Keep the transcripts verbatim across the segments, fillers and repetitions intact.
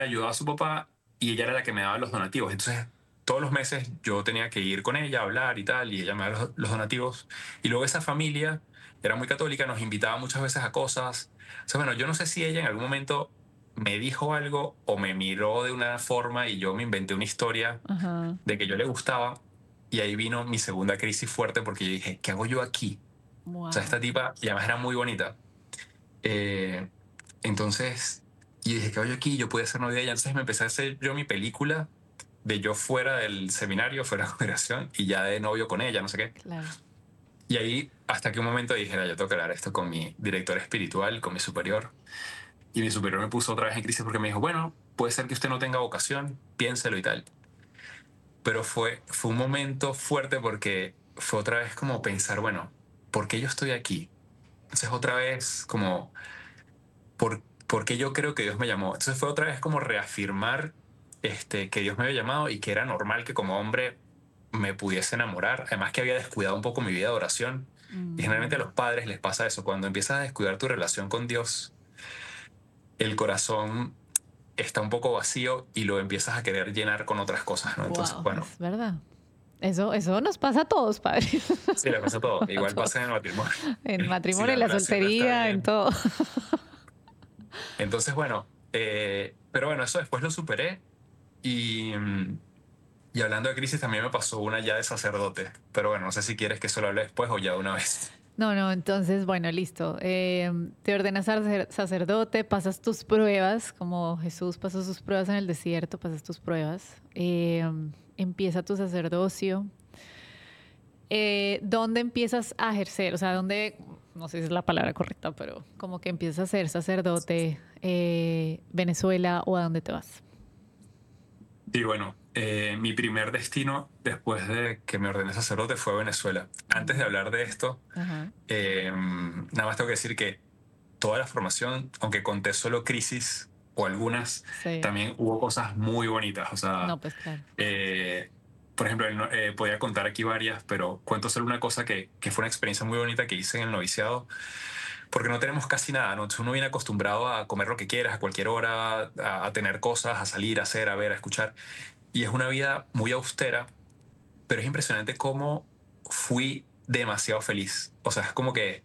ayudaba a su papá y ella era la que me daba los donativos. Entonces, todos los meses yo tenía que ir con ella a hablar y tal, y ella me daba los, los donativos. Y luego esa familia era muy católica, nos invitaba muchas veces a cosas. O sea, bueno, yo no sé si ella en algún momento me dijo algo o me miró de una forma y yo me inventé una historia Ajá. de que yo le gustaba. Y ahí vino mi segunda crisis fuerte porque yo dije, ¿qué hago yo aquí? O sea, Wow. esta tipa, y además era muy bonita. Eh, entonces, y dije, ¿qué hago yo aquí? Yo pude ser novia de ella. Entonces me empecé a hacer yo mi película de yo fuera del seminario, fuera de la congregación, y ya de novio con ella, no sé qué. Claro. Y ahí, hasta que un momento dije, "Era, yo tengo que hablar esto con mi director espiritual, con mi superior". Y mi superior me puso otra vez en crisis porque me dijo, bueno, puede ser que usted no tenga vocación, piénselo y tal. Pero fue, fue un momento fuerte porque fue otra vez como pensar, bueno, ¿por qué yo estoy aquí? Entonces otra vez como por, porque yo creo que Dios me llamó. Entonces fue otra vez como reafirmar este, que Dios me había llamado y que era normal que como hombre me pudiese enamorar. Además que había descuidado un poco mi vida de oración. Y generalmente a Mm. los padres les pasa eso. Cuando empiezas a descuidar tu relación con Dios, el corazón está un poco vacío y lo empiezas a querer llenar con otras cosas, ¿no? Entonces, Wow, bueno, es verdad. Eso, eso nos pasa a todos, padre. sí, le pasa todo. A Igual pasa en el todos. matrimonio. En Si matrimonio, la en la relación no está soltería, en bien. todo. Entonces, bueno, eh, pero bueno, eso después lo superé y... mm, Y hablando de crisis, también me pasó una ya de sacerdote. Pero bueno, no sé si quieres que eso lo hable después o ya de una vez. No, no, entonces, bueno, listo. Eh, te ordenas sacer- sacerdote, pasas tus pruebas, como Jesús pasó sus pruebas en el desierto, pasas tus pruebas. Eh, empieza tu sacerdocio. Eh, ¿Dónde empiezas a ejercer? O sea, ¿dónde, no sé si es la palabra correcta, pero como que empiezas a ser sacerdote, eh, Venezuela o a dónde te vas? Y bueno, eh, mi primer destino después de que me ordené sacerdote fue Venezuela. Antes de Mm. hablar de esto, Ajá. eh, nada más tengo que decir que toda la formación, aunque conté solo crisis o algunas, Sí. también hubo cosas muy bonitas. O sea, No, pues claro. eh, por ejemplo, el no- eh, podía contar aquí varias, pero cuento solo una cosa que, que fue una experiencia muy bonita que hice en el noviciado, porque no tenemos casi nada, ¿no? Entonces uno viene acostumbrado a comer lo que quieras a cualquier hora, a, a tener cosas, a salir, a hacer, a ver, a escuchar. Y es una vida muy austera, pero es impresionante cómo fui demasiado feliz. O sea, es como que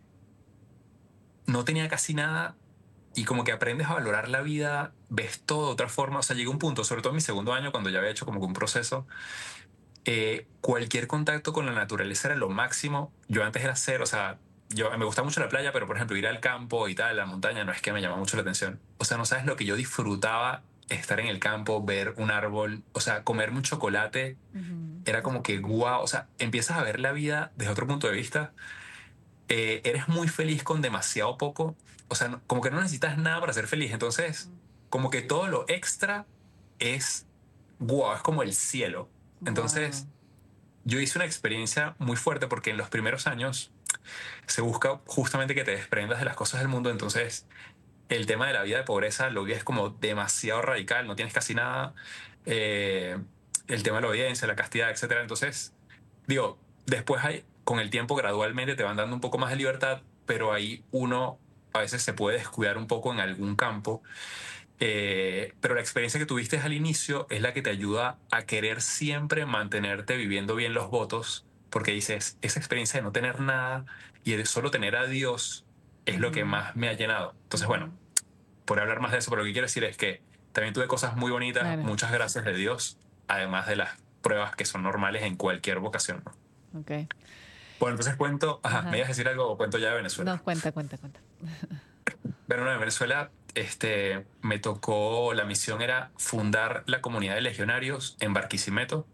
no tenía casi nada y como que aprendes a valorar la vida, ves todo de otra forma. O sea, llegó un punto, sobre todo en mi segundo año, cuando ya había hecho como que un proceso, eh, cualquier contacto con la naturaleza era lo máximo. Yo antes era cero, o sea, yo me gusta mucho la playa, pero por ejemplo ir al campo y tal, la montaña, no es que me llama mucho la atención. O sea, no sabes lo que yo disfrutaba estar en el campo, ver un árbol, o sea, comerme un chocolate, Ujú. era como que guau, o sea, empiezas a ver la vida desde otro punto de vista. Eh, eres muy feliz con demasiado poco, o sea, no- como que no necesitas nada para ser feliz, entonces, como que todo lo extra es guau, es como el cielo. Wow. Entonces, yo hice una experiencia muy fuerte porque en los primeros años se busca justamente que te desprendas de las cosas del mundo. Entonces, el tema de la vida de pobreza lo vives como demasiado radical, no tienes casi nada. Eh, el tema de la obediencia, la castidad, etcétera. Entonces, digo, después hay, con el tiempo gradualmente te van dando un poco más de libertad, pero ahí uno a veces se puede descuidar un poco en algún campo. Eh, pero la experiencia que tuviste al inicio es la que te ayuda a querer siempre mantenerte viviendo bien los votos, porque dices, esa experiencia de no tener nada y de solo tener a Dios es lo que Ujú. más me ha llenado. Entonces, Ujú. bueno, por hablar más de eso, pero lo que quiero decir es que también tuve cosas muy bonitas, Claro. muchas gracias de Dios, además de las pruebas que son normales en cualquier vocación, ¿no? Ok. Bueno, entonces cuento, ajá, ¿me Ajá. ibas a decir algo o cuento ya de No, Venezuela? cuenta, cuenta, cuenta. Bueno, no, en Venezuela este, me tocó, la misión era fundar la comunidad de legionarios en Barquisimeto.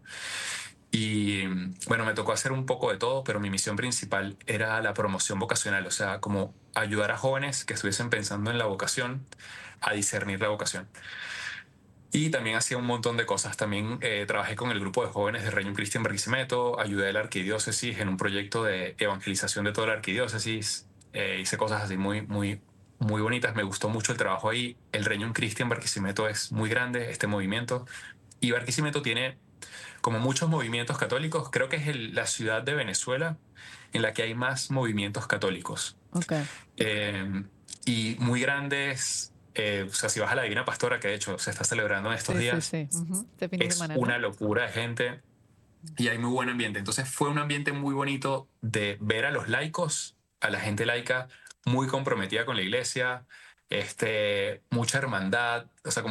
Y bueno, me tocó hacer un poco de todo, pero mi misión principal era la promoción vocacional, o sea, como ayudar a jóvenes que estuviesen pensando en la vocación a discernir la vocación. Y también hacía un montón de cosas. También eh, trabajé con el grupo de jóvenes de Reino Cristian Barquisimeto, ayudé a la arquidiócesis en un proyecto de evangelización de toda la arquidiócesis, eh, hice cosas así muy, muy, muy bonitas. Me gustó mucho el trabajo ahí. El Reino Cristian Barquisimeto es muy grande, este movimiento. Y Barquisimeto tiene como muchos movimientos católicos. Creo que es el- la ciudad de Venezuela en la que hay más movimientos católicos. Ok. Eh, y muy grandes. Eh, o sea, si vas a la Divina Pastora, que de hecho se está celebrando en estos Sí, sí, días, sí. Ujú. Este fin de es semana, ¿no? una locura de gente y hay muy buen ambiente. Entonces fue un ambiente muy bonito de ver a los laicos, a la gente laica muy comprometida con la iglesia, este, mucha hermandad, o sea, como